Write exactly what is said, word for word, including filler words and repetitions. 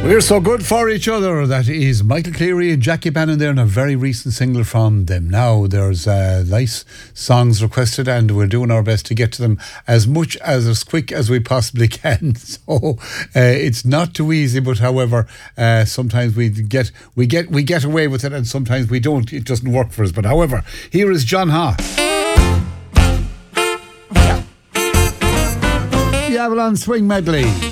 We're so good for each other. That is Michael Cleary and Jackie Bannon there, and a very recent single from them. Now there's uh, nice songs requested, and we're doing our best to get to them as much as as quick as we possibly can. So uh, it's not too easy, but however, uh, sometimes we get we get we get away with it, and sometimes we don't. It doesn't work for us. But however, here is John Ha. The Avalon Swing Medley.